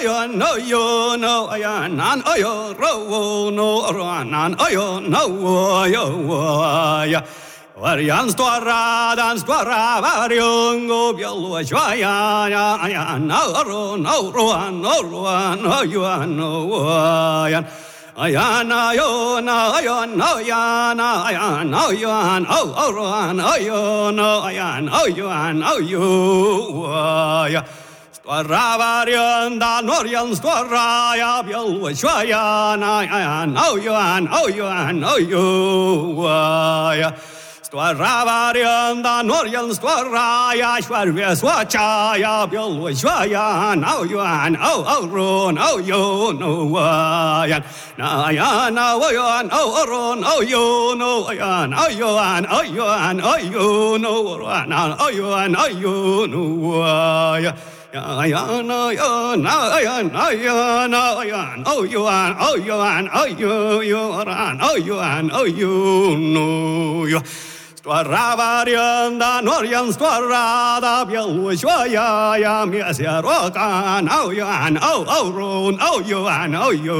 no yo no ayan nan ayo ro no ranan ayo no yo ya Varian storadan stora variungo bielo joya ya no ro no yo no ya Ayana yo na ayan ayana ayan ayan oh ran ayo no ayan ayan ayo ya Ravarianda Norian Storaya Bielwachayana and Oyan Ravarianda Norian Storaya Shwarveswachaya Bielwachayan Oyan Ron Oyo no Wayan Nayana Wayan Oron Oyo no Ayan Oyo no Ran Oyo no Wayan Ayana, oh, you know, you. Ravarianda, Norian, Storada, Bielwishaya, Mesia Rokan, oh, you, oh, Ron, oh, you.